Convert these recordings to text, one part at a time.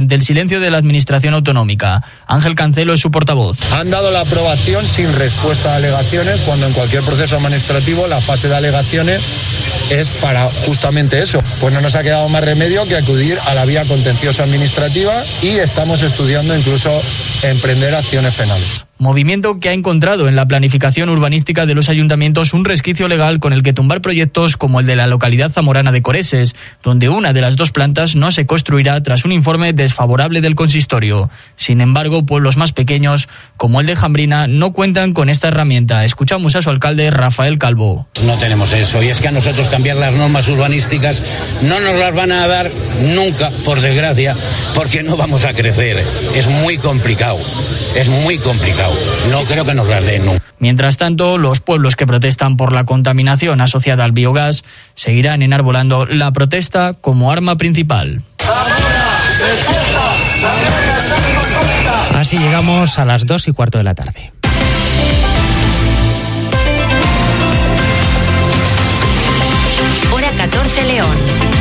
ante el silencio de la Administración autonómica. Ángel Cancelo es su portavoz. Han dado la aprobación sin respuesta a alegaciones, cuando en cualquier proceso administrativo la fase de alegaciones es para justamente eso. Pues no nos ha quedado más remedio que acudir a la vía contenciosa administrativa y estamos estudiando incluso emprender acciones penales. Movimiento que ha encontrado en la planificación urbanística de los ayuntamientos un resquicio legal con el que tumbar proyectos como el de la localidad zamorana de Coreses, donde una de las dos plantas no se construirá tras un informe desfavorable del consistorio. Sin embargo, pueblos más pequeños, como el de Jambrina, no cuentan con esta herramienta. Escuchamos a su alcalde, Rafael Calvo. No tenemos eso, y es que a nosotros cambiar las normas urbanísticas no nos las van a dar nunca, por desgracia, porque no vamos a crecer. Es muy complicado, No creo que nos las den nunca. Mientras tanto, los pueblos que protestan por la contaminación asociada al biogás seguirán enarbolando la protesta como arma principal. Así llegamos a las 2:15 de la tarde. Hora 14, León.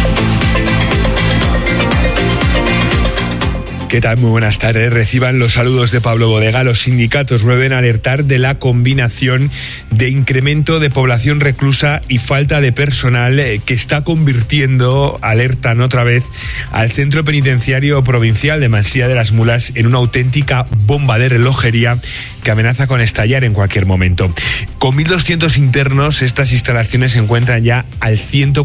¿Qué tal? Muy buenas tardes. Reciban los saludos de Pablo Bodega. Los sindicatos vuelven a alertar de la combinación de incremento de población reclusa y falta de personal que está convirtiendo, alertan otra vez, al Centro Penitenciario Provincial de Mansilla de las Mulas en una auténtica bomba de relojería que amenaza con estallar en cualquier momento. Con 1.200 internos, estas instalaciones se encuentran ya al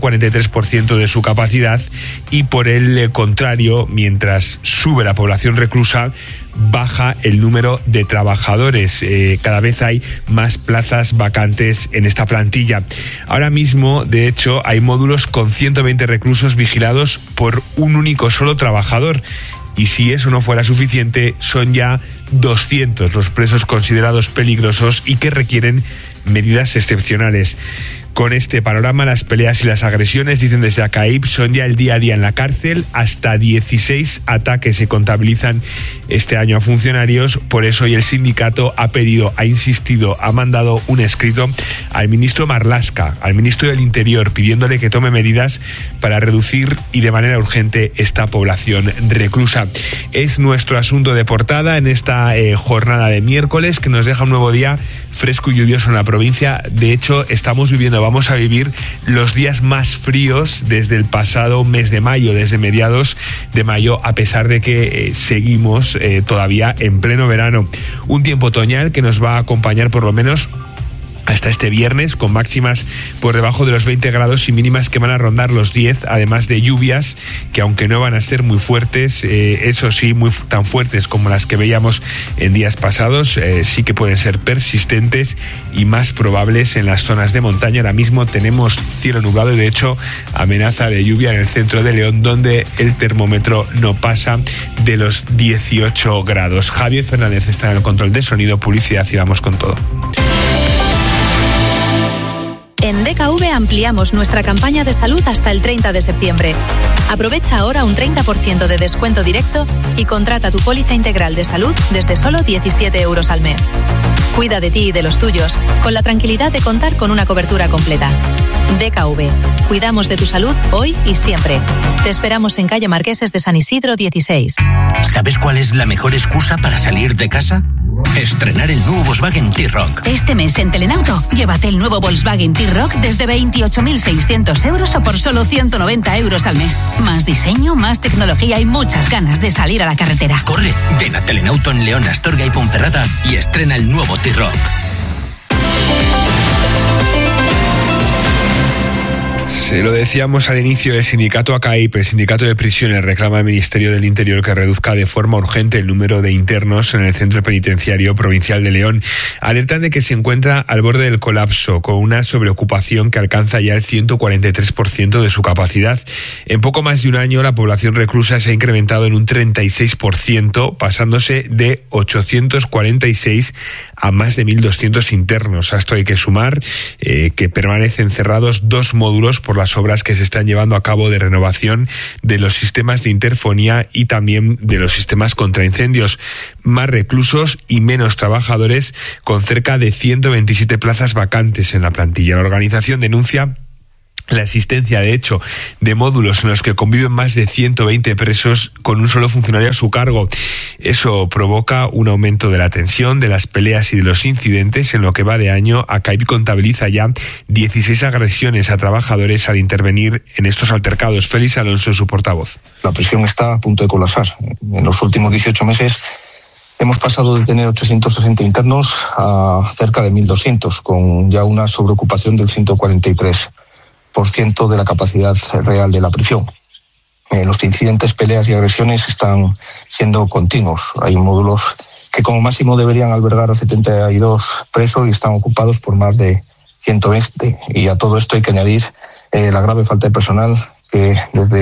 143% de su capacidad y, por el contrario, mientras sube la población reclusa, baja el número de trabajadores. Cada vez hay más plazas vacantes en esta plantilla. Ahora mismo, de hecho, hay módulos con 120 reclusos vigilados por un único solo trabajador. Y si eso no fuera suficiente, son ya 200 los presos considerados peligrosos y que requieren medidas excepcionales. Con este panorama, las peleas y las agresiones, dicen desde ACAIP, son ya el día a día en la cárcel. Hasta 16 ataques se contabilizan este año a funcionarios. Por eso hoy el sindicato ha pedido, ha insistido, ha mandado un escrito al ministro Marlaska, al ministro del Interior, pidiéndole que tome medidas para reducir y de manera urgente esta población reclusa. Es nuestro asunto de portada en esta jornada de miércoles, que nos deja un nuevo día fresco y lluvioso en la provincia. De hecho, vamos a vivir los días más fríos desde el pasado mes de mayo, desde mediados de mayo, a pesar de que seguimos todavía en pleno verano. Un tiempo otoñal que nos va a acompañar por lo menos hasta este viernes, con máximas por debajo de los 20 grados y mínimas que van a rondar los 10, además de lluvias que, aunque no van a ser muy fuertes, eso sí, tan fuertes como las que veíamos en días pasados, sí que pueden ser persistentes y más probables en las zonas de montaña. Ahora mismo tenemos cielo nublado y, de hecho, amenaza de lluvia en el centro de León, donde el termómetro no pasa de los 18 grados. Javier Fernández está en el control de sonido, publicidad, y vamos con todo. En DKV ampliamos nuestra campaña de salud hasta el 30 de septiembre. Aprovecha ahora un 30% de descuento directo y contrata tu póliza integral de salud desde solo 17 euros al mes. Cuida de ti y de los tuyos con la tranquilidad de contar con una cobertura completa. DKV. Cuidamos de tu salud hoy y siempre. Te esperamos en calle Marqueses de San Isidro 16. ¿Sabes cuál es la mejor excusa para salir de casa? Estrenar el nuevo Volkswagen T-Roc. Este mes en Telenauto, llévate el nuevo Volkswagen T-Roc desde 28.600 euros o por solo 190 euros al mes. Más diseño, más tecnología y muchas ganas de salir a la carretera. Corre, ven a Telenauto en León, Astorga y Ponferrada y estrena el nuevo T-Roc. Se lo decíamos al inicio, el sindicato ACAIP, el sindicato de prisiones, reclama al Ministerio del Interior que reduzca de forma urgente el número de internos en el Centro Penitenciario Provincial de León. Alertan de que se encuentra al borde del colapso, con una sobreocupación que alcanza ya el 143% de su capacidad. En poco más de un año, la población reclusa se ha incrementado en un 36%, pasándose de 846 a más de 1.200 internos. A esto hay que sumar que permanecen cerrados 2 módulos por las obras que se están llevando a cabo de renovación de los sistemas de interfonía y también de los sistemas contra incendios. Más reclusos y menos trabajadores, con cerca de 127 plazas vacantes en la plantilla. La organización denuncia la existencia, de hecho, de módulos en los que conviven más de 120 presos con un solo funcionario a su cargo. Eso provoca un aumento de la tensión, de las peleas y de los incidentes. En lo que va de año, ACAIP contabiliza ya 16 agresiones a trabajadores al intervenir en estos altercados. Félix Alonso, su portavoz. La prisión está a punto de colapsar. En los últimos 18 meses hemos pasado de tener 860 internos a cerca de 1.200, con ya una sobreocupación del 143% de la capacidad real de la prisión. Los incidentes, peleas y agresiones están siendo continuos. Hay módulos que como máximo deberían albergar a 72 presos y están ocupados por más de 120. Y a todo esto hay que añadir la grave falta de personal que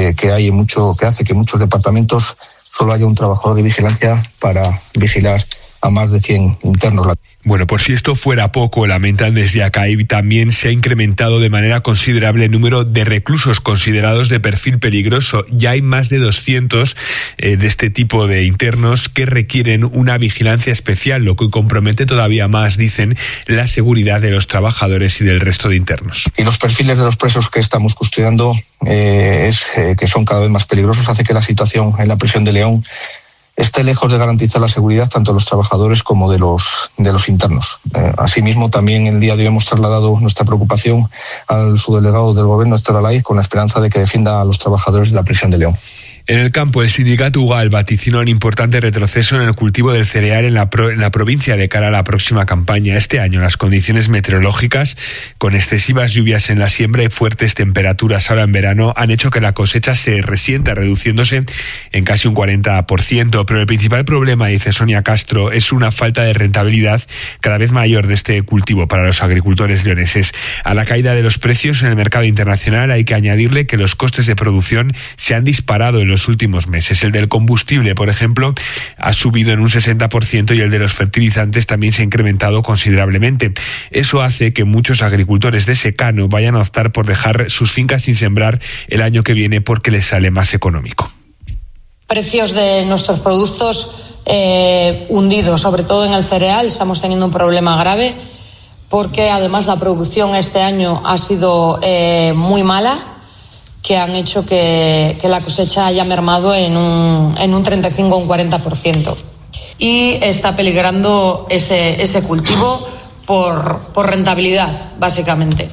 hace que muchos departamentos solo haya un trabajador de vigilancia para vigilar a más de 100 internos. Bueno, por si esto fuera poco, lamentan desde ACAIP, también se ha incrementado de manera considerable el número de reclusos considerados de perfil peligroso. Ya hay más de 200 de este tipo de internos que requieren una vigilancia especial, lo que compromete todavía más, dicen, la seguridad de los trabajadores y del resto de internos. Y los perfiles de los presos que estamos custodiando que son cada vez más peligrosos, hace que la situación en la prisión de León esté lejos de garantizar la seguridad tanto de los trabajadores como de los internos. Asimismo, también el día de hoy hemos trasladado nuestra preocupación al subdelegado del Gobierno, Héctor Alaiz, con la esperanza de que defienda a los trabajadores de la prisión de León. En el campo, el sindicato UGAL vaticinó un importante retroceso en el cultivo del cereal en la provincia de cara a la próxima campaña. Este año, las condiciones meteorológicas, con excesivas lluvias en la siembra y fuertes temperaturas ahora en verano, han hecho que la cosecha se resienta, reduciéndose en casi un 40%. Pero el principal problema, dice Sonia Castro, es una falta de rentabilidad cada vez mayor de este cultivo para los agricultores leoneses. A la caída de los precios en el mercado internacional hay que añadirle que los costes de producción se han disparado en los últimos meses. El del combustible, por ejemplo, ha subido en un 60% y el de los fertilizantes también se ha incrementado considerablemente. Eso hace que muchos agricultores de secano vayan a optar por dejar sus fincas sin sembrar el año que viene porque les sale más económico. Precios de nuestros productos hundidos, sobre todo en el cereal. Estamos teniendo un problema grave porque además la producción este año ha sido muy mala, que han hecho que la cosecha haya mermado en un 35 o un 40%. Y está peligrando ese cultivo por rentabilidad, básicamente.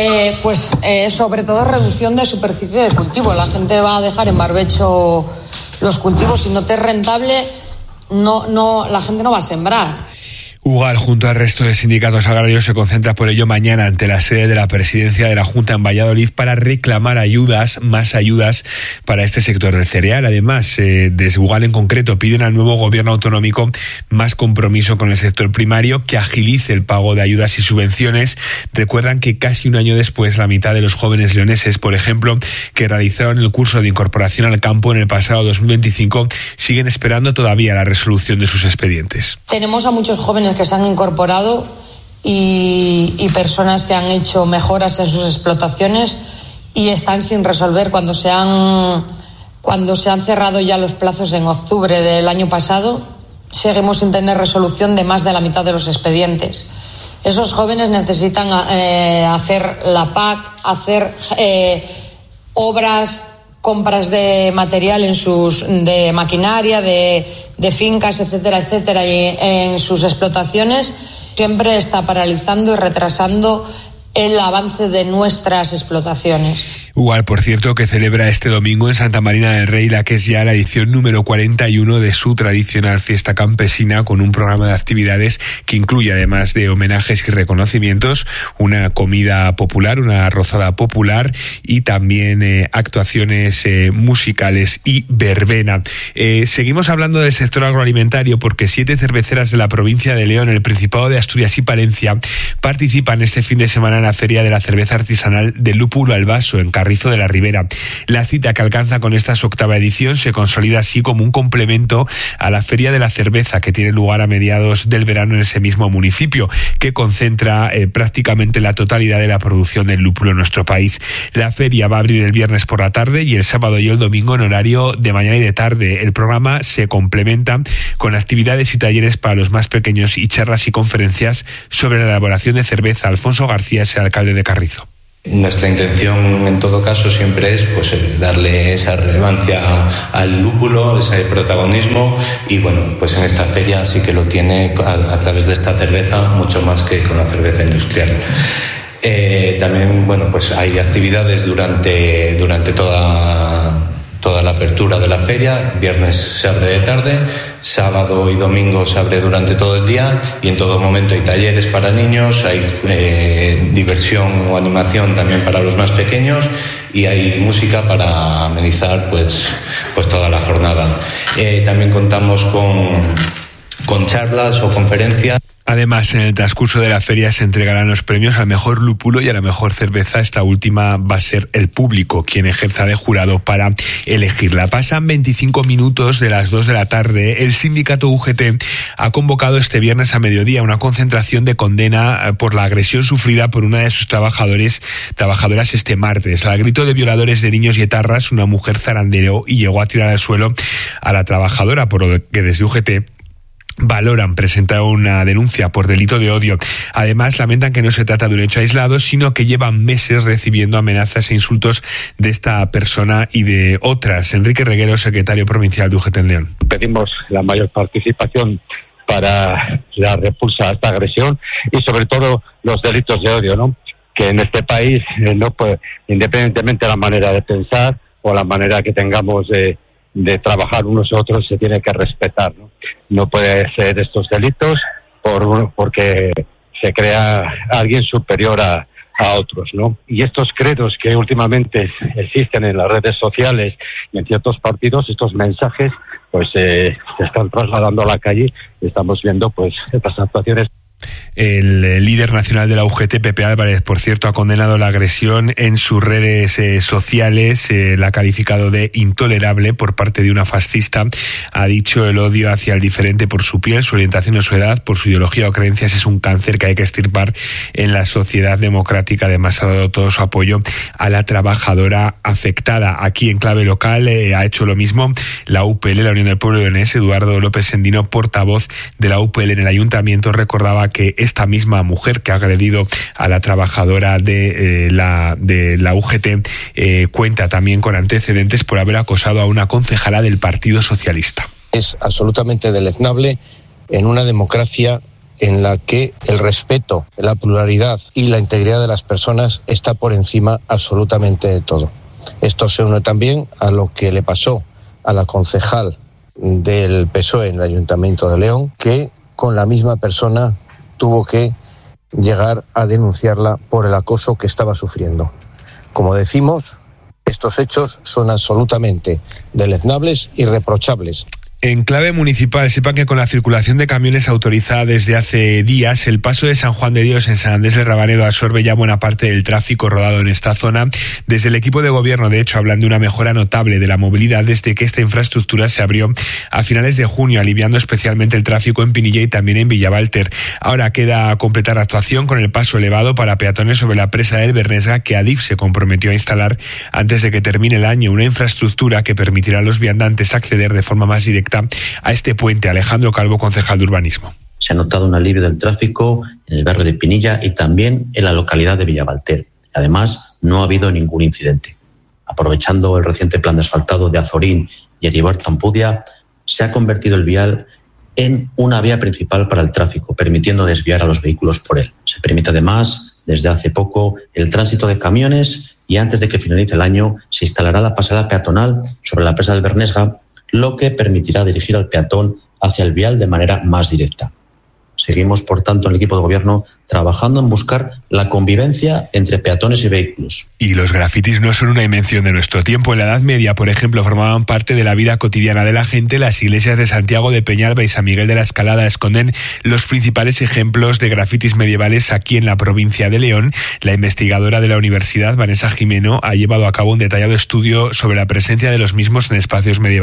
Sobre todo reducción de superficie de cultivo. La gente va a dejar en barbecho los cultivos. Si no te es rentable, la gente no va a sembrar. UGAL, junto al resto de sindicatos agrarios, se concentra por ello mañana ante la sede de la presidencia de la Junta en Valladolid para reclamar más ayudas para este sector del cereal. Además, desde UGAL en concreto piden al nuevo gobierno autonómico más compromiso con el sector primario, que agilice el pago de ayudas y subvenciones. Recuerdan que casi un año después, la mitad de los jóvenes leoneses, por ejemplo, que realizaron el curso de incorporación al campo en el pasado 2025, siguen esperando todavía la resolución de sus expedientes. Tenemos a muchos jóvenes que se han incorporado y personas que han hecho mejoras en sus explotaciones y están sin resolver cuando se han cerrado ya los plazos en octubre del año pasado. Seguimos sin tener resolución de más de la mitad de los expedientes. Esos jóvenes necesitan hacer la PAC, hacer obras, compras de material de maquinaria, de fincas, etcétera, etcétera, y en sus explotaciones. Siempre está paralizando y retrasando el avance de nuestras explotaciones. UGAL, por cierto, que celebra este domingo en Santa Marina del Rey la que es ya la edición número 41 de su tradicional fiesta campesina, con un programa de actividades que incluye, además de homenajes y reconocimientos, una comida popular, una arrozada popular y también actuaciones musicales y verbena. Seguimos hablando del sector agroalimentario porque 7 cerveceras de la provincia de León, el Principado de Asturias y Palencia participan este fin de semana en la Feria de la Cerveza Artesanal de Lúpulo al Vaso en Carrizo de la Ribera. La cita, que alcanza con esta su 8ª edición, se consolida así como un complemento a la Feria de la Cerveza que tiene lugar a mediados del verano en ese mismo municipio, que concentra prácticamente la totalidad de la producción del lúpulo en nuestro país. La feria va a abrir el viernes por la tarde y el sábado y el domingo en horario de mañana y de tarde. El programa se complementa con actividades y talleres para los más pequeños y charlas y conferencias sobre la elaboración de cerveza. Alfonso García es el alcalde de Carrizo. Nuestra intención en todo caso siempre es pues darle esa relevancia al lúpulo, ese protagonismo, y bueno, pues en esta feria sí que lo tiene a través de esta cerveza mucho más que con la cerveza industrial. También bueno, pues hay actividades durante toda la apertura de la feria. Viernes se abre de tarde, sábado y domingo se abre durante todo el día, y en todo momento hay talleres para niños, hay diversión o animación también para los más pequeños, y hay música para amenizar pues toda la jornada. También contamos con charlas o conferencias. Además, en el transcurso de la feria se entregarán los premios al mejor lúpulo y a la mejor cerveza. Esta última va a ser el público quien ejerza de jurado para elegirla. Pasan 25 minutos de las 2 de la tarde. El sindicato UGT ha convocado este viernes a mediodía una concentración de condena por la agresión sufrida por una de sus trabajadoras este martes. Al grito de violadores de niños y etarras, una mujer zarandeó y llegó a tirar al suelo a la trabajadora, por lo que desde UGT valoran presentar una denuncia por delito de odio. Además, lamentan que no se trata de un hecho aislado, sino que llevan meses recibiendo amenazas e insultos de esta persona y de otras. Enrique Reguero, secretario provincial de UGT en León. Pedimos la mayor participación para la repulsa a esta agresión y sobre todo los delitos de odio, ¿no? Que en este país no puede, independientemente de la manera de pensar o la manera que tengamos de trabajar unos y otros, se tiene que respetar, ¿no? No puede ser estos delitos porque se crea alguien superior a otros, ¿no? Y estos credos que últimamente existen en las redes sociales y en ciertos partidos, estos mensajes, pues se están trasladando a la calle y estamos viendo pues estas actuaciones. El líder nacional de la UGT, Pepe Álvarez, por cierto, ha condenado la agresión en sus redes sociales, la ha calificado de intolerable por parte de una fascista. Ha dicho: el odio hacia el diferente por su piel, su orientación o su edad, por su ideología o creencias, es un cáncer que hay que extirpar en la sociedad democrática. Además, ha dado todo su apoyo a la trabajadora afectada. Aquí, en clave local, ha hecho lo mismo la UPL, la Unión del Pueblo Leonés. Eduardo López Sendino, portavoz de la UPL en el ayuntamiento, recordaba que esta misma mujer que ha agredido a la trabajadora de la UGT cuenta también con antecedentes por haber acosado a una concejala del Partido Socialista. Es absolutamente deleznable en una democracia en la que el respeto, la pluralidad y la integridad de las personas está por encima absolutamente de todo. Esto se une también a lo que le pasó a la concejal del PSOE en el Ayuntamiento de León, que con la misma persona tuvo que llegar a denunciarla por el acoso que estaba sufriendo. Como decimos, estos hechos son absolutamente deleznables y reprochables. En clave municipal, sepan que con la circulación de camiones autorizada desde hace días, el paso de San Juan de Dios en San Andrés del Rabanedo absorbe ya buena parte del tráfico rodado en esta zona. Desde el equipo de gobierno, de hecho, hablan de una mejora notable de la movilidad desde que esta infraestructura se abrió a finales de junio, aliviando especialmente el tráfico en Pinilla y también en Villavalter. Ahora queda completar la actuación con el paso elevado para peatones sobre la presa del Bernesga, que Adif se comprometió a instalar antes de que termine el año, una infraestructura que permitirá a los viandantes acceder de forma más directa a este puente. Alejandro Calvo, concejal de urbanismo. Se ha notado un alivio del tráfico en el barrio de Pinilla y también en la localidad de Villavalter. Además, no ha habido ningún incidente. Aprovechando el reciente plan de asfaltado de Azorín y Heriberto Ampudia, se ha convertido el vial en una vía principal para el tráfico, permitiendo desviar a los vehículos por él. Se permite además, desde hace poco, el tránsito de camiones y antes de que finalice el año se instalará la pasada peatonal sobre la presa del Bernesga, lo que permitirá dirigir al peatón hacia el vial de manera más directa. Seguimos, por tanto, en el equipo de gobierno trabajando en buscar la convivencia entre peatones y vehículos. Y los grafitis no son una invención de nuestro tiempo. En la Edad Media, por ejemplo, formaban parte de la vida cotidiana de la gente. Las iglesias de Santiago de Peñalba y San Miguel de la Escalada esconden los principales ejemplos de grafitis medievales aquí en la provincia de León. La investigadora de la universidad, Vanessa Jimeno, ha llevado a cabo un detallado estudio sobre la presencia de los mismos en espacios medievales.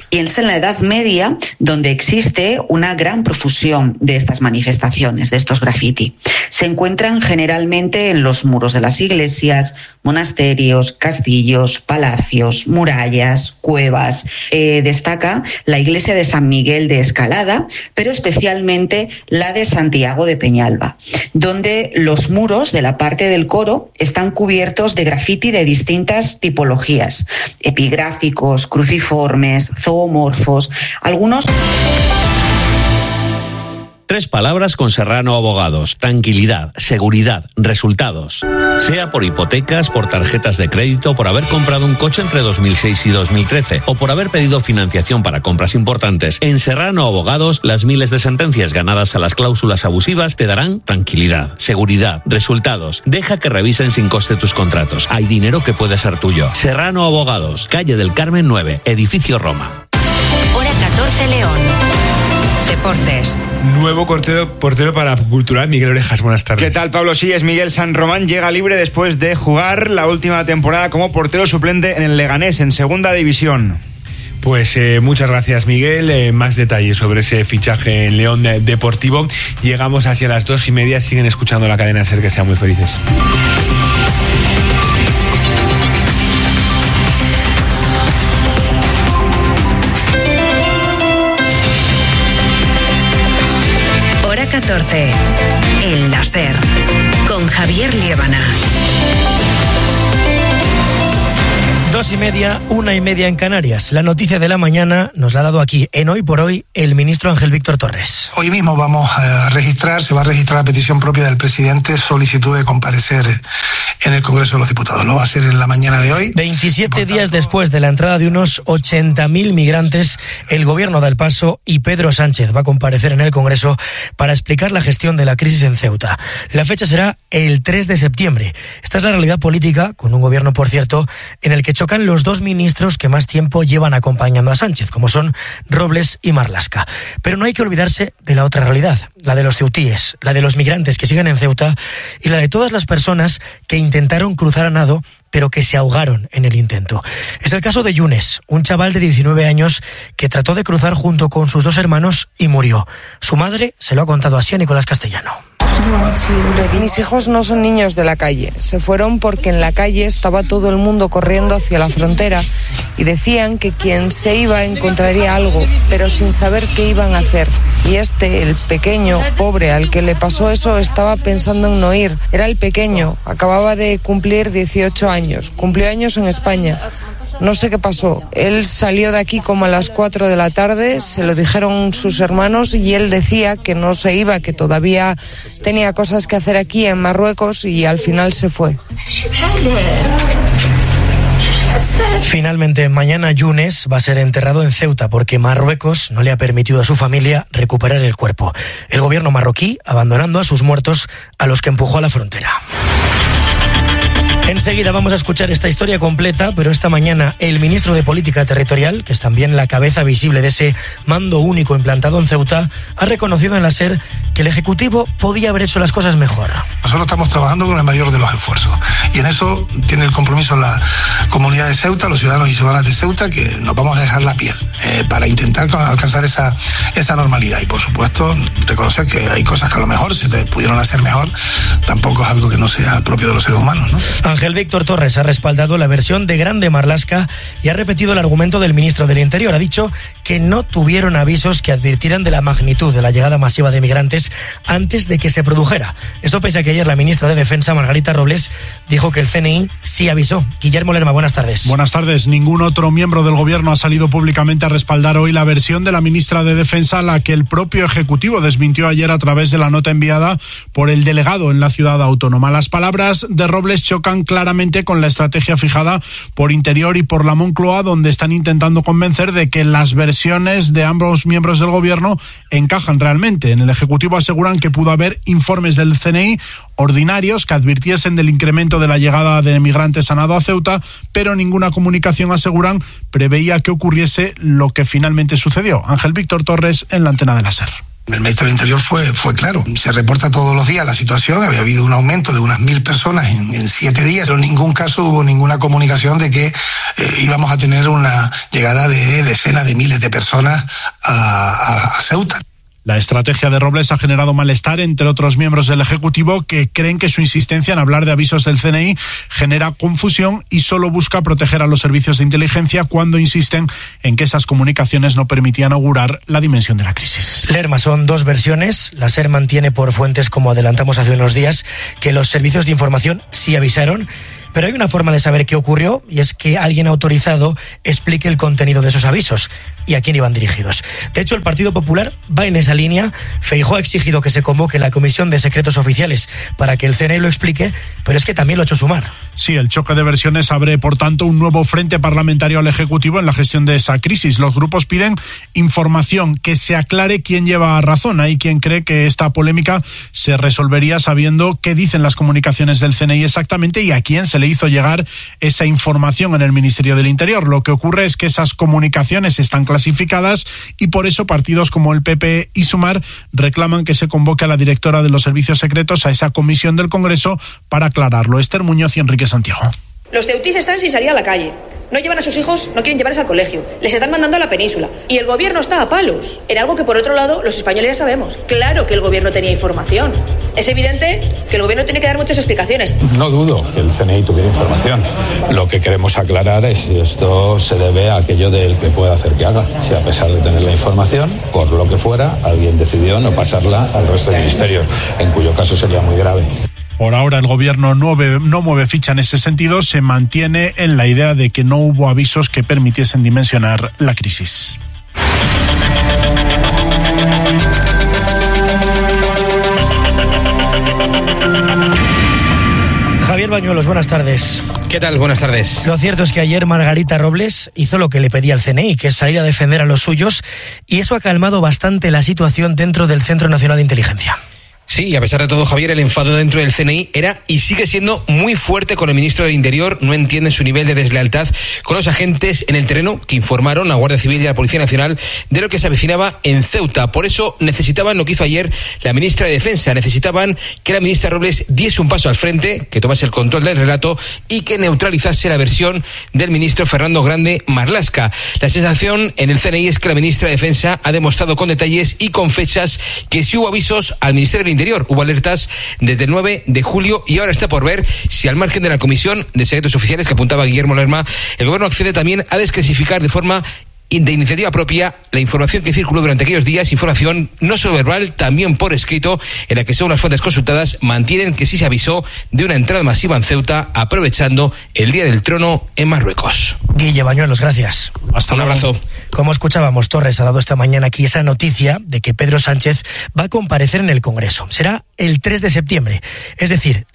Piensa en la Edad Media, donde existe una gran profusión de estas manifestaciones, de estos graffiti. Se encuentran generalmente en los muros de las iglesias, monasterios, castillos, palacios, murallas, cuevas. Destaca la iglesia de San Miguel de Escalada, pero especialmente la de Santiago de Peñalba, donde los muros de la parte del coro están cubiertos de graffiti de distintas tipologías, epigráficos, cruciformes, zoomorfos, algunos... 3 palabras con Serrano Abogados: tranquilidad, seguridad, resultados. Sea por hipotecas, por tarjetas de crédito, por haber comprado un coche entre 2006 y 2013 o por haber pedido financiación para compras importantes, en Serrano Abogados las miles de sentencias ganadas a las cláusulas abusivas te darán tranquilidad, seguridad, resultados. Deja que revisen sin coste tus contratos. Hay dinero que puede ser tuyo. Serrano Abogados, calle del Carmen 9, edificio Roma. Hora 14 León. Deportes. Nuevo portero para Cultural, Miguel Orejas, buenas tardes. ¿Qué tal, Pablo? Sí, es Miguel San Román, llega libre después de jugar la última temporada como portero suplente en el Leganés, en segunda división. Pues muchas gracias, Miguel. Más detalles sobre ese fichaje en León Deportivo. Llegamos hacia las 2:30, siguen escuchando la cadena SER, que sean muy felices. Hora 14. El láser. Con Javier Liébana. 2:30, 1:30 en Canarias. La noticia de la mañana nos la ha dado aquí, en Hoy por Hoy, el ministro Ángel Víctor Torres. Hoy mismo se va a registrar a petición propia del presidente solicitud de comparecer en el Congreso de los Diputados. Lo va a hacer en la mañana de hoy. 27 días después de la entrada de unos 80.000 migrantes, el gobierno da el paso y Pedro Sánchez va a comparecer en el Congreso para explicar la gestión de la crisis en Ceuta. La fecha será el 3 de septiembre. Esta es la realidad política, con un gobierno, por cierto, en el que chocan los 2 ministros que más tiempo llevan acompañando a Sánchez, como son Robles y Marlaska. Pero no hay que olvidarse de la otra realidad, la de los ceutíes, la de los migrantes que siguen en Ceuta y la de todas las personas que intentaron cruzar a nado pero que se ahogaron en el intento. Es el caso de Yunes, un chaval de 19 años que trató de cruzar junto con sus 2 hermanos y murió. Su madre se lo ha contado así a Nicolás Castellano. Mis hijos no son niños de la calle. Se fueron porque en la calle estaba todo el mundo corriendo hacia la frontera y decían que quien se iba encontraría algo, pero sin saber qué iban a hacer. Y el pequeño, pobre, al que le pasó eso, estaba pensando en no ir. Era el pequeño, acababa de cumplir 18 años. Cumplió años en España. No sé qué pasó. Él salió de aquí como a las 4 de la tarde, se lo dijeron sus hermanos y él decía que no se iba, que todavía tenía cosas que hacer aquí en Marruecos y al final se fue. Finalmente, mañana Yunes va a ser enterrado en Ceuta porque Marruecos no le ha permitido a su familia recuperar el cuerpo. El gobierno marroquí abandonando a sus muertos a los que empujó a la frontera. Enseguida vamos a escuchar esta historia completa, pero esta mañana el ministro de Política Territorial, que es también la cabeza visible de ese mando único implantado en Ceuta, ha reconocido en la SER que el Ejecutivo podía haber hecho las cosas mejor. Nosotros estamos trabajando con el mayor de los esfuerzos y en eso tiene el compromiso la comunidad de Ceuta, los ciudadanos y ciudadanas de Ceuta, que nos vamos a dejar la piel para intentar alcanzar esa normalidad y por supuesto reconocer que hay cosas que a lo mejor se pudieron hacer mejor, tampoco es algo que no sea propio de los seres humanos, ¿no? Ángel Víctor Torres ha respaldado la versión de Grande Marlaska y ha repetido el argumento del ministro del Interior. Ha dicho que no tuvieron avisos que advirtieran de la magnitud de la llegada masiva de migrantes antes de que se produjera. Esto pese a que ayer la ministra de Defensa, Margarita Robles, dijo que el CNI sí avisó. Guillermo Lerma, buenas tardes. Buenas tardes. Ningún otro miembro del gobierno ha salido públicamente a respaldar hoy la versión de la ministra de Defensa, la que el propio Ejecutivo desmintió ayer a través de la nota enviada por el delegado en la ciudad autónoma. Las palabras de Robles chocan claramente con la estrategia fijada por Interior y por la Moncloa, donde están intentando convencer de que las versiones de ambos miembros del gobierno encajan realmente. En el Ejecutivo aseguran que pudo haber informes del CNI ordinarios que advirtiesen del incremento de la llegada de migrantes a nado a Ceuta, pero ninguna comunicación, aseguran, preveía que ocurriese lo que finalmente sucedió. Ángel Víctor Torres en la antena de la SER. El ministro del Interior fue claro. Se reporta todos los días la situación. Había habido un aumento de unas 1.000 personas en 7 días, pero en ningún caso hubo ninguna comunicación de que íbamos a tener una llegada de decenas de miles de personas a Ceuta. La estrategia de Robles ha generado malestar entre otros miembros del Ejecutivo que creen que su insistencia en hablar de avisos del CNI genera confusión y solo busca proteger a los servicios de inteligencia cuando insisten en que esas comunicaciones no permitían augurar la dimensión de la crisis. Lerma, son dos versiones. La SER mantiene por fuentes, como adelantamos hace unos días, que los servicios de información sí avisaron. Pero hay una forma de saber qué ocurrió y es que alguien autorizado explique el contenido de esos avisos y a quién iban dirigidos. De hecho, el Partido Popular va en esa línea. Feijóo ha exigido que se convoque la Comisión de Secretos Oficiales para que el CNI lo explique, pero es que también lo ha hecho Sumar. Sí, el choque de versiones abre, por tanto, un nuevo frente parlamentario al Ejecutivo en la gestión de esa crisis. Los grupos piden información, que se aclare quién lleva razón. Hay quien cree que esta polémica se resolvería sabiendo qué dicen las comunicaciones del CNI exactamente y a quién se le hizo llegar esa información en el Ministerio del Interior. Lo que ocurre es que esas comunicaciones están clasificadas y por eso partidos como el PP y Sumar reclaman que se convoque a la directora de los servicios secretos a esa comisión del Congreso para aclararlo. Esther Muñoz y Enrique Santiago. Los ceutís están sin salir a la calle. No llevan a sus hijos, no quieren llevarles al colegio. Les están mandando a la península. Y el gobierno está a palos. En algo que, por otro lado, los españoles ya sabemos. Claro que el gobierno tenía información. Es evidente que el gobierno tiene que dar muchas explicaciones. No dudo que el CNI tuviera información. Lo que queremos aclarar es si esto se debe a aquello del que pueda hacer que haga. Si a pesar de tener la información, por lo que fuera, alguien decidió no pasarla al resto del ministerio, en cuyo caso sería muy grave. Por ahora el gobierno no mueve ficha en ese sentido, se mantiene en la idea de que no hubo avisos que permitiesen dimensionar la crisis. Javier Bañuelos, buenas tardes. ¿Qué tal? Buenas tardes. Lo cierto es que ayer Margarita Robles hizo lo que le pedía el CNI, que es salir a defender a los suyos, y eso ha calmado bastante la situación dentro del Centro Nacional de Inteligencia. Sí, y a pesar de todo, Javier, el enfado dentro del CNI era y sigue siendo muy fuerte con el ministro del Interior. No entienden su nivel de deslealtad con los agentes en el terreno que informaron a Guardia Civil y a la Policía Nacional de lo que se avecinaba en Ceuta. Por eso necesitaban lo que hizo ayer la ministra de Defensa. Necesitaban que la ministra Robles diese un paso al frente, que tomase el control del relato y que neutralizase la versión del ministro Fernando Grande Marlaska. La sensación en el CNI es que la ministra de Defensa ha demostrado con detalles y con fechas que sí hubo avisos al Ministerio del Interior. Hubo alertas desde el 9 de julio y ahora está por ver si, al margen de la Comisión de Secretos Oficiales que apuntaba Guillermo Lerma, el gobierno accede también a desclasificar de forma de iniciativa propia la información que circuló durante aquellos días, información no solo verbal, también por escrito, en la que, según las fuentes consultadas, mantienen que sí se avisó de una entrada masiva en Ceuta, aprovechando el Día del Trono en Marruecos. Guille Bañuelos, gracias. Hasta un abrazo. Como escuchábamos, Torres ha dado esta mañana aquí esa noticia de que Pedro Sánchez va a comparecer en el Congreso. Será el 3 de septiembre, es decir,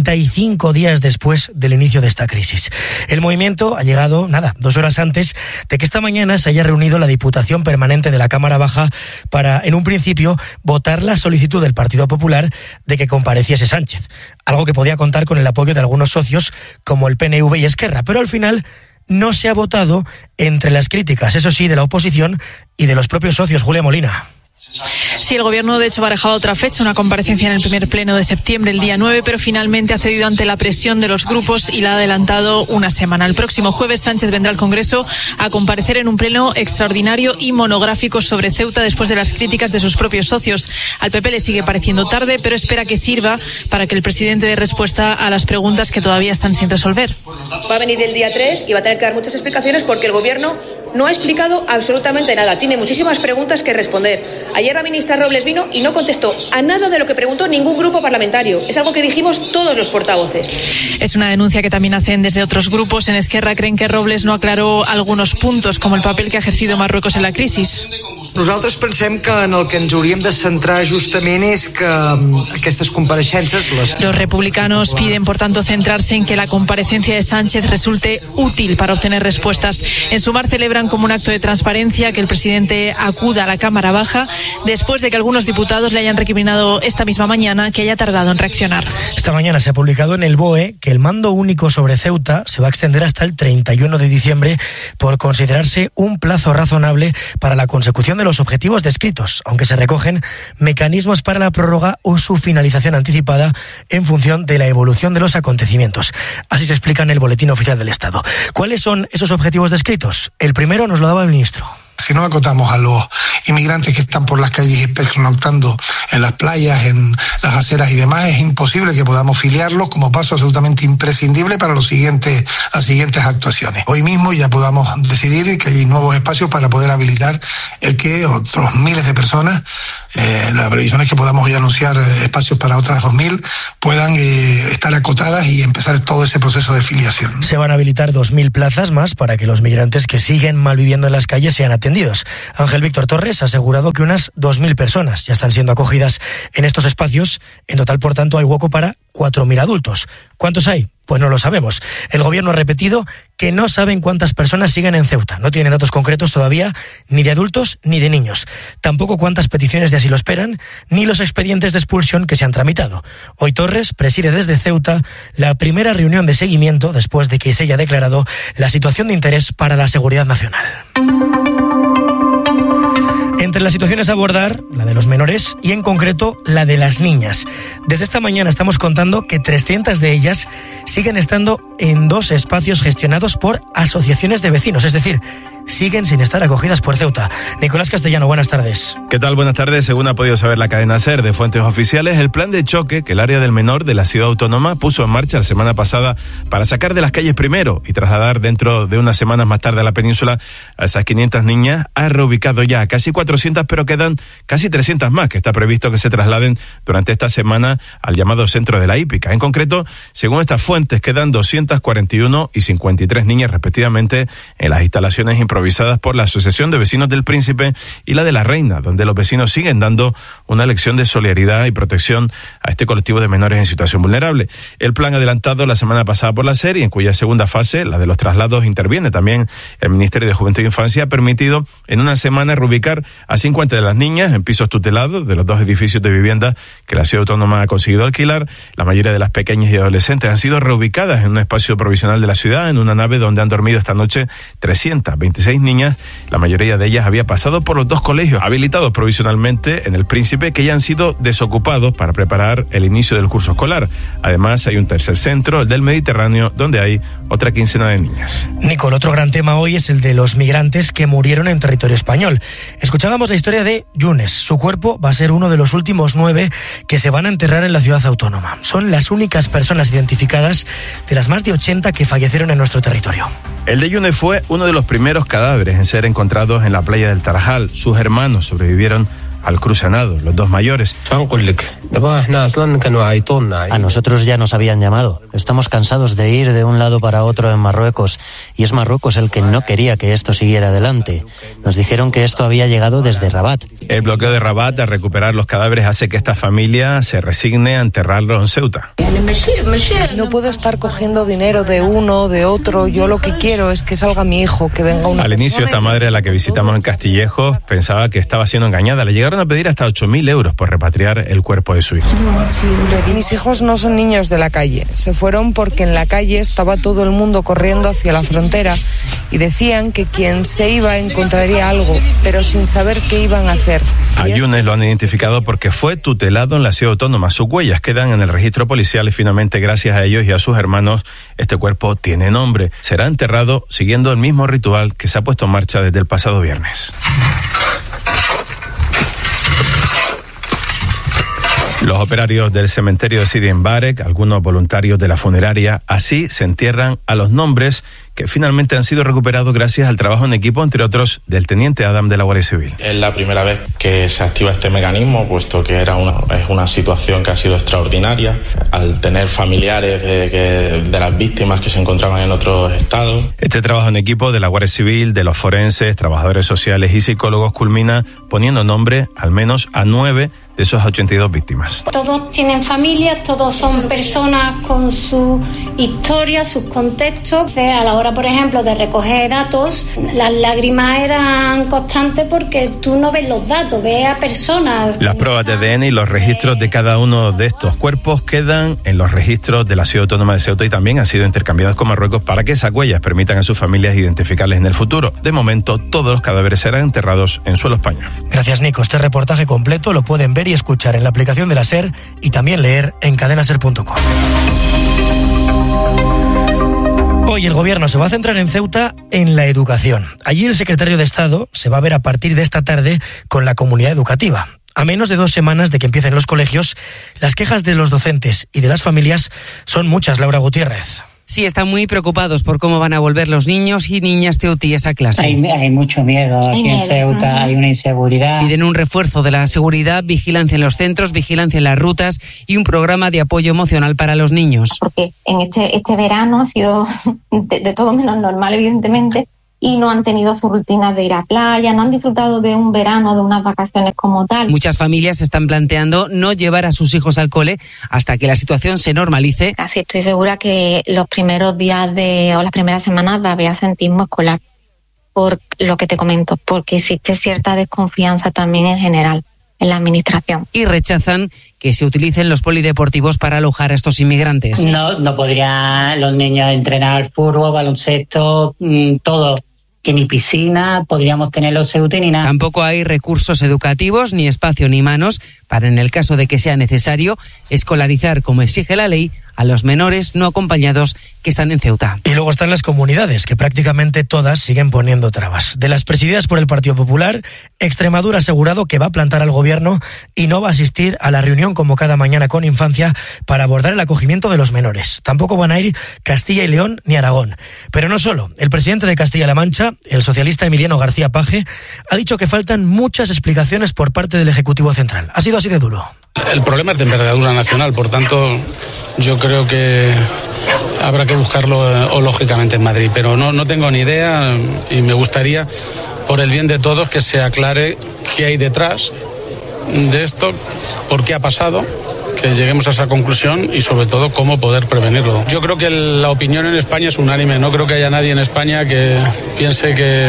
35 días después del inicio de esta crisis. El movimiento ha llegado, 2 horas antes de que esta mañana se haya reunido la Diputación Permanente de la Cámara Baja para, en un principio, votar la solicitud del Partido Popular de que compareciese Sánchez. Algo que podía contar con el apoyo de algunos socios como el PNV y Esquerra, pero al final no se ha votado entre las críticas, eso sí, de la oposición y de los propios socios. Julia Molina. Sí, el gobierno de hecho barajaba otra fecha, una comparecencia en el primer pleno de septiembre, el día 9, pero finalmente ha cedido ante la presión de los grupos y la ha adelantado una semana. El próximo jueves Sánchez vendrá al Congreso a comparecer en un pleno extraordinario y monográfico sobre Ceuta después de las críticas de sus propios socios. Al PP le sigue pareciendo tarde, pero espera que sirva para que el presidente dé respuesta a las preguntas que todavía están sin resolver. Va a venir el día 3 y va a tener que dar muchas explicaciones porque el gobierno no ha explicado absolutamente nada. Tiene muchísimas preguntas que responder. Ayer la ministra Robles vino y no contestó a nada de lo que preguntó ningún grupo parlamentario. Es algo que dijimos todos los portavoces. Es una denuncia que también hacen desde otros grupos. En Esquerra creen que Robles no aclaró algunos puntos, como el papel que ha ejercido Marruecos en la crisis. Nosaltres pensem que en el que ens hauríem de centrar justament és que aquestes compareixences... Los republicanos piden, por tanto, centrarse en que la comparecencia de Sánchez resulte útil para obtener respuestas. En Sumar celebran califican como un acto de transparencia que el presidente acuda a la Cámara Baja después de que algunos diputados le hayan recriminado esta misma mañana que haya tardado en reaccionar. Esta mañana se ha publicado en el BOE que el mando único sobre Ceuta se va a extender hasta el 31 de diciembre por considerarse un plazo razonable para la consecución de los objetivos descritos, aunque se recogen mecanismos para la prórroga o su finalización anticipada en función de la evolución de los acontecimientos. Así se explica en el Boletín Oficial del Estado. ¿Cuáles son esos objetivos descritos? El primero nos lo daba el ministro. Si no acotamos a los inmigrantes que están por las calles pernoctando en las playas, en las aceras y demás, es imposible que podamos filiarlos como paso absolutamente imprescindible para las siguientes actuaciones. Hoy mismo ya podamos decidir que hay nuevos espacios para poder habilitar el que otros miles de personas, la previsión es que podamos hoy anunciar espacios para otras 2.000, puedan estar acotadas y empezar todo ese proceso de filiación. Se van a habilitar 2.000 plazas más para que los migrantes que siguen malviviendo en las calles sean atendidos. Ángel Víctor Torres ha asegurado que unas 2.000 personas ya están siendo acogidas en estos espacios. En total, por tanto, hay hueco para 4.000 adultos. ¿Cuántos hay? Pues no lo sabemos. El gobierno ha repetido que no saben cuántas personas siguen en Ceuta. No tienen datos concretos todavía, ni de adultos ni de niños. Tampoco cuántas peticiones de asilo esperan, ni los expedientes de expulsión que se han tramitado. Hoy Torres preside desde Ceuta la primera reunión de seguimiento después de que se haya declarado la situación de interés para la seguridad nacional. Entre las situaciones a abordar, la de los menores y en concreto la de las niñas. Desde esta mañana estamos contando que 300 de ellas siguen estando en 2 espacios gestionados por asociaciones de vecinos, es decir, siguen sin estar acogidas por Ceuta. Nicolás Castellano, buenas tardes. ¿Qué tal? Buenas tardes. Según ha podido saber la cadena SER de fuentes oficiales, el plan de choque que el área del menor de la ciudad autónoma puso en marcha la semana pasada para sacar de las calles primero y trasladar dentro de unas semanas más tarde a la península a esas 500 niñas, ha reubicado ya a casi 400, pero quedan casi 300 más que está previsto que se trasladen durante esta semana al llamado centro de la hípica. En concreto, según estas fuentes, quedan 241 y 53 niñas respectivamente en las instalaciones improvisadas por la Asociación de Vecinos del Príncipe y la de la Reina, donde los vecinos siguen dando una lección de solidaridad y protección a este colectivo de menores en situación vulnerable. El plan adelantado la semana pasada por la SER y en cuya segunda fase, la de los traslados, interviene también el Ministerio de Juventud e Infancia, ha permitido en una semana reubicar a 50 de las niñas en pisos tutelados de los 2 edificios de vivienda que la ciudad autónoma ha conseguido alquilar. La mayoría de las pequeñas y adolescentes han sido reubicadas en un espacio provisional de la ciudad, en una nave donde han dormido esta noche 326 niñas. La mayoría de ellas había pasado por los 2 colegios habilitados provisionalmente en el Príncipe, que ya han sido desocupados para preparar el inicio del curso escolar. Además, hay un tercer centro, el del Mediterráneo, donde hay otra quincena de niñas. Nico, el otro gran tema hoy es el de los migrantes que murieron en territorio español. Escuchábamos la historia de Yunes. Su cuerpo va a ser uno de los últimos 9 que se van a enterrar en la ciudad autónoma. Son las únicas personas identificadas de las más de 80 que fallecieron en nuestro territorio. El de Yunes fue uno de los primeros cadáveres en ser encontrados en la playa del Tarajal. Sus hermanos sobrevivieron al crucenado, los 2 mayores. A nosotros ya nos habían llamado. Estamos cansados de ir de un lado para otro en Marruecos, y es Marruecos el que no quería que esto siguiera adelante. Nos dijeron que esto había llegado desde Rabat. El bloqueo de Rabat a recuperar los cadáveres hace que esta familia se resigne a enterrarlos en Ceuta. No puedo estar cogiendo dinero de uno, de otro. Yo lo que quiero es que salga mi hijo, que venga una Al inicio, esta madre a la que visitamos en Castillejos pensaba que estaba siendo engañada. Le llegaron a pedir hasta 8.000 euros por repatriar el cuerpo de su hijo. Mis hijos no son niños de la calle. Se fueron porque en la calle estaba todo el mundo corriendo hacia la frontera y decían que quien se iba encontraría algo, pero sin saber qué iban a hacer. A Yunes lo han identificado porque fue tutelado en la ciudad autónoma. Sus huellas quedan en el registro policial y finalmente, gracias a ellos y a sus hermanos, este cuerpo tiene nombre. Será enterrado siguiendo el mismo ritual que se ha puesto en marcha desde el pasado viernes. Los operarios del cementerio de Sidi Mbarek, algunos voluntarios de la funeraria, así se entierran a los nombres que finalmente han sido recuperados gracias al trabajo en equipo, entre otros, del teniente Adam de la Guardia Civil. Es la primera vez que se activa este mecanismo, puesto que es una situación que ha sido extraordinaria, al tener familiares de las víctimas que se encontraban en otros estados. Este trabajo en equipo de la Guardia Civil, de los forenses, trabajadores sociales y psicólogos culmina poniendo nombre al menos a 9 de esas 82 víctimas. Todos tienen familia, todos son personas con su historia, sus contextos. A la hora hora, por ejemplo, de recoger datos, las lágrimas eran constantes porque tú no ves los datos, ves a personas. Las pruebas de ADN y los registros de cada uno de estos cuerpos quedan en los registros de la Ciudad Autónoma de Ceuta y también han sido intercambiados con Marruecos para que esas huellas permitan a sus familias identificarles en el futuro. De momento, todos los cadáveres serán enterrados en suelo español. Gracias, Nico. Este reportaje completo lo pueden ver y escuchar en la aplicación de la SER y también leer en cadenaser.com. Hoy el gobierno se va a centrar en Ceuta en la educación. Allí el secretario de Estado se va a ver a partir de esta tarde con la comunidad educativa. A menos de 2 semanas de que empiecen los colegios, las quejas de los docentes y de las familias son muchas, Laura Gutiérrez. Sí, están muy preocupados por cómo van a volver los niños y niñas ceutíes a clase. Hay mucho miedo aquí en Ceuta, hay una inseguridad. Piden un refuerzo de la seguridad, vigilancia en los centros, vigilancia en las rutas y un programa de apoyo emocional para los niños. Porque en este verano ha sido de todo menos normal, evidentemente, y no han tenido su rutina de ir a playa, no han disfrutado de un verano, de unas vacaciones como tal. Muchas familias están planteando no llevar a sus hijos al cole hasta que la situación se normalice. Casi estoy segura que los primeros días o las primeras semanas va a haber asentismo escolar, por lo que te comento, porque existe cierta desconfianza también en general en la administración. Y rechazan que se utilicen los polideportivos para alojar a estos inmigrantes. No podrían los niños entrenar fútbol, baloncesto, todo. Que ni piscina podríamos tener los Ceuta ni nada. Tampoco hay recursos educativos, ni espacio ni manos para, en el caso de que sea necesario, escolarizar, como exige la ley, a los menores no acompañados que están en Ceuta. Y luego están las comunidades, que prácticamente todas siguen poniendo trabas. De las presididas por el Partido Popular, Extremadura ha asegurado que va a plantar al gobierno y no va a asistir a la reunión convocada mañana con Infancia para abordar el acogimiento de los menores. Tampoco van a ir Castilla y León ni Aragón. Pero no solo. El presidente de Castilla-La Mancha, el socialista Emiliano García Paje, ha dicho que faltan muchas explicaciones por parte del Ejecutivo Central. Ha sido así de duro. El problema es de envergadura nacional, por tanto, yo creo que habrá que buscarlo lógicamente en Madrid, pero no tengo ni idea y me gustaría, por el bien de todos, que se aclare qué hay detrás de esto, por qué ha pasado, que lleguemos a esa conclusión y sobre todo cómo poder prevenirlo. Yo creo que la opinión en España es unánime, no creo que haya nadie en España que piense que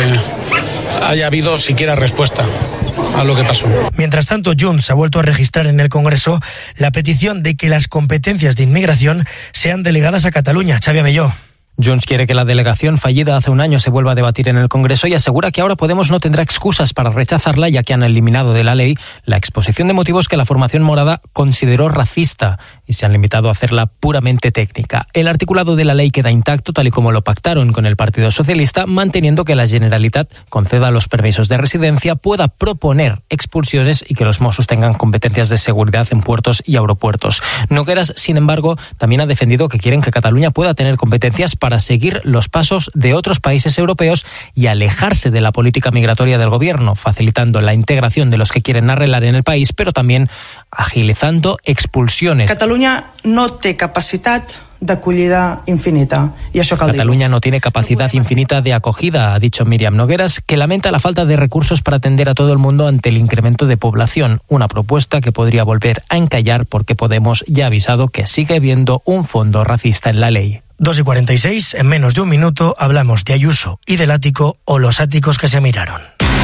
haya habido siquiera respuesta a lo que pasó. Mientras tanto, Junts ha vuelto a registrar en el Congreso la petición de que las competencias de inmigración sean delegadas a Cataluña. Xavi Amelló. Junts quiere que la delegación fallida hace un año se vuelva a debatir en el Congreso y asegura que ahora Podemos no tendrá excusas para rechazarla, ya que han eliminado de la ley la exposición de motivos que la formación morada consideró racista y se han limitado a hacerla puramente técnica. El articulado de la ley queda intacto, tal y como lo pactaron con el Partido Socialista, manteniendo que la Generalitat conceda los permisos de residencia, pueda proponer expulsiones y que los Mossos tengan competencias de seguridad en puertos y aeropuertos. Nogueras, sin embargo, también ha defendido que quieren que Cataluña pueda tener competencias para seguir los pasos de otros países europeos y alejarse de la política migratoria del gobierno, facilitando la integración de los que quieren arreglar en el país, pero también agilizando expulsiones. Catalunya no té capacitat d'acollida infinita. I això cal dir-ho. Cataluña no tiene capacidad infinita de acogida, ha dicho Míriam Nogueras, que lamenta la falta de recursos para atender a todo el mundo ante el incremento de población, una propuesta que podría volver a encallar porque Podemos ya ha avisado que sigue habiendo un fondo racista en la ley. 2:46, en menos de un minuto hablamos de Ayuso y del ático o los áticos que se miraron.